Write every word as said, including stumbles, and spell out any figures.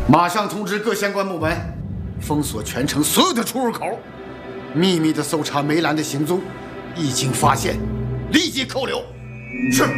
马上通知各相关部门，封锁全城所有的出入口，秘密的搜查梅兰的行踪，一经发现，立即扣留。是。